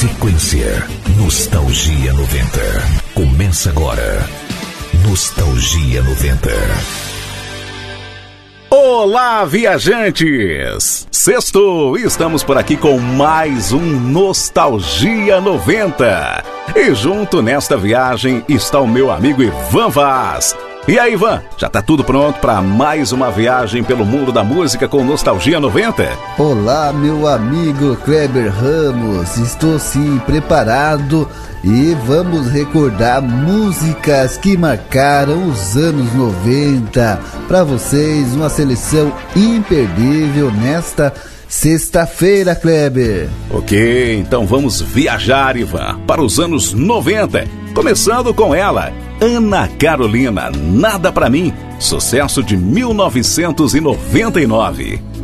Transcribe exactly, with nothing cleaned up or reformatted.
Sequência Nostalgia noventa. Começa agora. Nostalgia noventa. Olá, viajantes! Sexto, estamos por aqui com mais um Nostalgia noventa. E junto nesta viagem está o meu amigo Ivan Vaz. E aí, Ivan, já tá tudo pronto para mais uma viagem pelo mundo da música com Nostalgia noventa? Olá, meu amigo Kleber Ramos, estou sim preparado e vamos recordar músicas que marcaram os anos noventa. Para vocês, uma seleção imperdível nesta sexta-feira, Kleber. Ok, então vamos viajar, Ivan, para os anos noventa, começando com ela, Ana Carolina, Nada Pra Mim, sucesso de mil novecentos e noventa e nove.